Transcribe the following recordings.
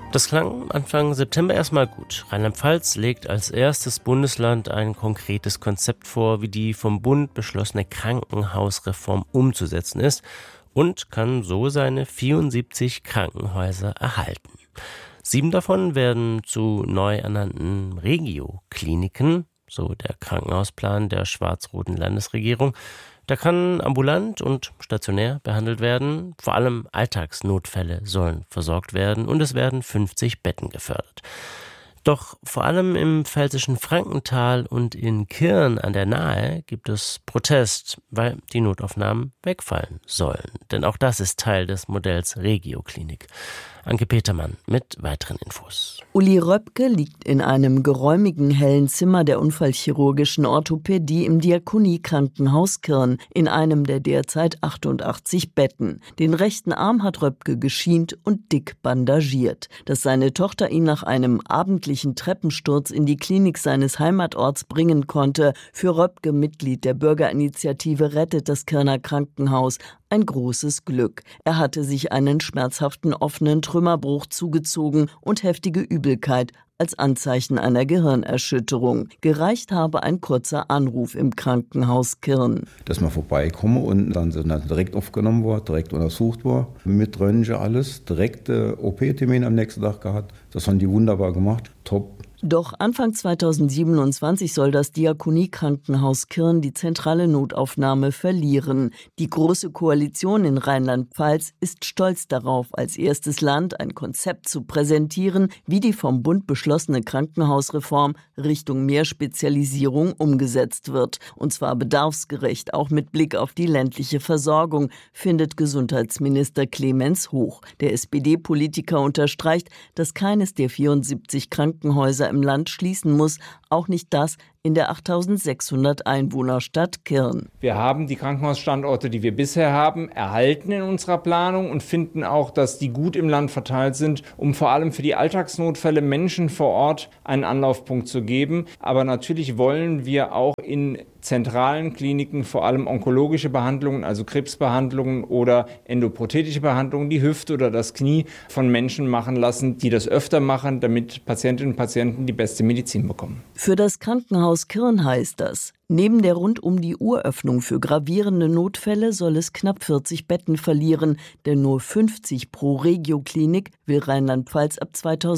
Das klang Anfang September erstmal gut. Rheinland-Pfalz legt als erstes Bundesland ein konkretes Konzept vor, wie die vom Bund beschlossene Krankenhausreform umzusetzen ist und kann so seine 74 Krankenhäuser erhalten. 7 davon werden zu neu ernannten Regio-Kliniken, so der Krankenhausplan der schwarz-roten Landesregierung. Da kann ambulant und stationär behandelt werden. Vor allem Alltagsnotfälle sollen versorgt werden und es werden 50 Betten gefördert. Doch vor allem im pfälzischen Frankenthal und in Kirn an der Nahe gibt es Protest, weil die Notaufnahmen wegfallen sollen. Denn auch das ist Teil des Modells Regio-Klinik. Anke Petermann mit weiteren Infos. Uli Röpke liegt in einem geräumigen hellen Zimmer der unfallchirurgischen Orthopädie im Diakonie-Krankenhaus Kirn in einem der derzeit 88 Betten. Den rechten Arm hat Röpke geschient und dick bandagiert. Dass seine Tochter ihn nach einem abendlichen Treppensturz in die Klinik seines Heimatorts bringen konnte, für Röpke, Mitglied der Bürgerinitiative Rettet das Kirner Krankenhaus, ein großes Glück. Er hatte sich einen schmerzhaften offenen Trümmerbruch zugezogen und heftige Übelkeit als Anzeichen einer Gehirnerschütterung. Gereicht habe ein kurzer Anruf im Krankenhaus Kirn. Dass man vorbeikomme und dann sind dann direkt aufgenommen war, direkt untersucht war, mit Röntgen alles, direkt OP-Termin am nächsten Tag gehabt. Das haben die wunderbar gemacht, top. Doch Anfang 2027 soll das Diakonie-Krankenhaus Kirn die zentrale Notaufnahme verlieren. Die Große Koalition in Rheinland-Pfalz ist stolz darauf, als erstes Land ein Konzept zu präsentieren, wie die vom Bund beschlossene Krankenhausreform Richtung mehr Spezialisierung umgesetzt wird. Und zwar bedarfsgerecht, auch mit Blick auf die ländliche Versorgung, findet Gesundheitsminister Clemens Hoch. Der SPD-Politiker unterstreicht, dass keines der 74 Krankenhäuser im Land schließen muss, auch nicht das in der 8.600 Einwohnerstadt Kirn. Wir haben die Krankenhausstandorte, die wir bisher haben, erhalten in unserer Planung und finden auch, dass die gut im Land verteilt sind, um vor allem für die Alltagsnotfälle Menschen vor Ort einen Anlaufpunkt zu geben. Aber natürlich wollen wir auch in zentralen Kliniken vor allem onkologische Behandlungen, also Krebsbehandlungen oder endoprothetische Behandlungen, die Hüfte oder das Knie von Menschen machen lassen, die das öfter machen, damit Patientinnen und Patienten die beste Medizin bekommen. Für das Krankenhaus Kirn heißt das: Neben der rund um die Uhr Öffnung für gravierende Notfälle soll es knapp 40 Betten verlieren, denn nur 50 pro Regio-Klinik will Rheinland-Pfalz ab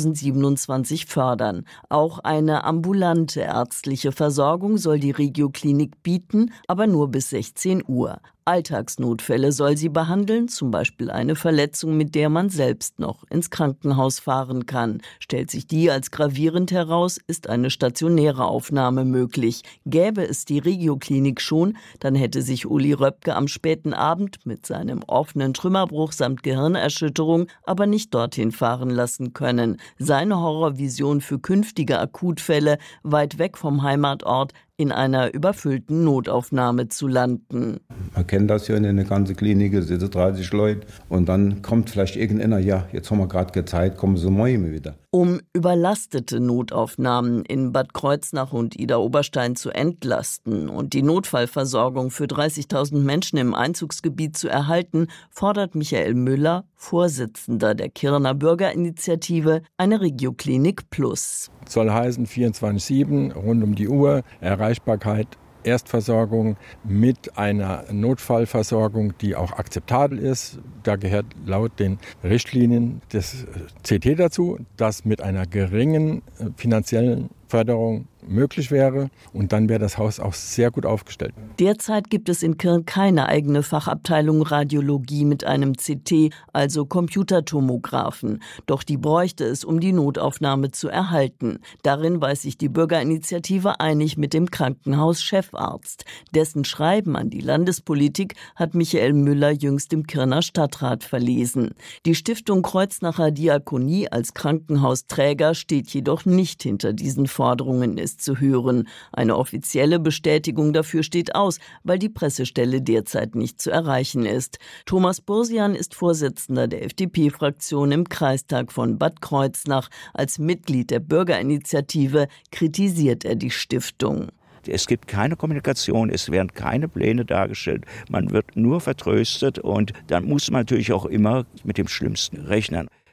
2027 fördern. Auch eine ambulante ärztliche Versorgung soll die Regio-Klinik bieten, aber nur bis 16 Uhr. Alltagsnotfälle soll sie behandeln, zum Beispiel eine Verletzung, mit der man selbst noch ins Krankenhaus fahren kann. Stellt sich die als gravierend heraus, ist eine stationäre Aufnahme möglich. Gäbe es die Regio-Klinik schon, dann hätte sich Uli Röpke am späten Abend mit seinem offenen Trümmerbruch samt Gehirnerschütterung aber nicht dorthin fahren lassen können. Seine Horrorvision für künftige Akutfälle, weit weg vom Heimatort, in einer überfüllten Notaufnahme zu landen. Man kennt das ja in der ganzen Klinik, es sitzen 30 Leute und dann kommt vielleicht irgendeiner, ja, jetzt haben wir gerade gezeigt, kommen Sie morgen wieder. Um überlastete Notaufnahmen in Bad Kreuznach und Idar-Oberstein zu entlasten und die Notfallversorgung für 30.000 Menschen im Einzugsgebiet zu erhalten, fordert Michael Müller, Vorsitzender der Kirner Bürgerinitiative, eine Regio-Klinik Plus. Soll heißen 24/7, rund um die Uhr, Erreichbarkeit, Erstversorgung mit einer Notfallversorgung, die auch akzeptabel ist. Da gehört laut den Richtlinien des CT dazu, dass mit einer geringen finanziellen Förderung möglich wäre. Und dann wäre das Haus auch sehr gut aufgestellt. Derzeit gibt es in Kirn keine eigene Fachabteilung Radiologie mit einem CT, also Computertomographen. Doch die bräuchte es, um die Notaufnahme zu erhalten. Darin weiß sich die Bürgerinitiative einig mit dem Krankenhauschefarzt. Dessen Schreiben an die Landespolitik hat Michael Müller jüngst im Kirner Stadtrat verlesen. Die Stiftung Kreuznacher Diakonie als Krankenhausträger steht jedoch nicht hinter diesen Forderungen, ist zu hören. Eine offizielle Bestätigung dafür steht aus, weil die Pressestelle derzeit nicht zu erreichen ist. Thomas Bursian ist Vorsitzender der FDP-Fraktion im Kreistag von Bad Kreuznach. Als Mitglied der Bürgerinitiative kritisiert er die Stiftung. Es gibt keine Kommunikation, es werden keine Pläne dargestellt, man wird nur vertröstet und dann muss man natürlich auch immer mit dem Schlimmsten rechnen.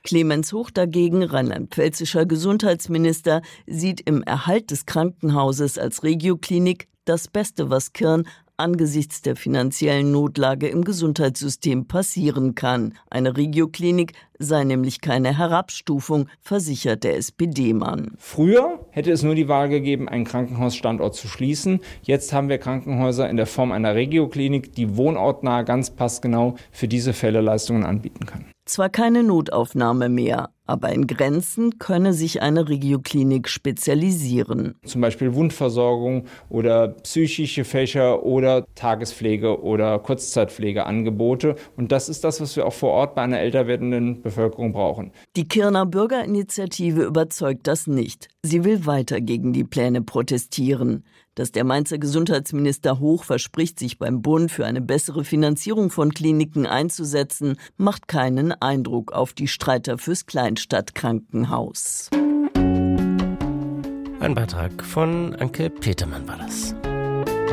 Clemens Hoch dagegen, rheinland-pfälzischer Gesundheitsminister, sieht im Erhalt des Krankenhauses als Regioklinik das Beste, was Kirn angesichts der finanziellen Notlage im Gesundheitssystem passieren kann. Eine Regioklinik sei nämlich keine Herabstufung, versichert der SPD-Mann. Früher hätte es nur die Wahl gegeben, einen Krankenhausstandort zu schließen. Jetzt haben wir Krankenhäuser in der Form einer Regioklinik, die wohnortnah ganz passgenau für diese Fälle Leistungen anbieten kann. Zwar keine Notaufnahme mehr, aber in Grenzen könne sich eine Regioklinik spezialisieren. Zum Beispiel Wundversorgung oder psychische Fächer oder Tagespflege oder Kurzzeitpflegeangebote. Und das ist das, was wir auch vor Ort bei einer älter werdenden Bevölkerung brauchen. Die Kirner Bürgerinitiative überzeugt das nicht. Sie will weiter gegen die Pläne protestieren. Dass der Mainzer Gesundheitsminister Hoch verspricht, sich beim Bund für eine bessere Finanzierung von Kliniken einzusetzen, macht keinen Eindruck auf die Streiter fürs Kleinstadtkrankenhaus. Ein Beitrag von Anke Petermann war das.